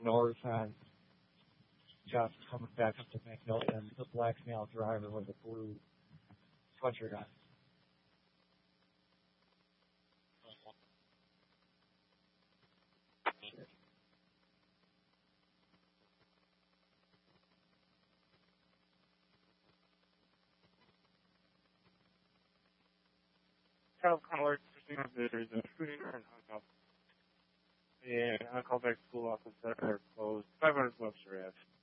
north on just coming back up to Magnolia, and the black male driver with a blue sweatshirt on. South College, Christina Bitters, and shooting and hung up. And I'll call back school office that are closed. 500 Webster Ave.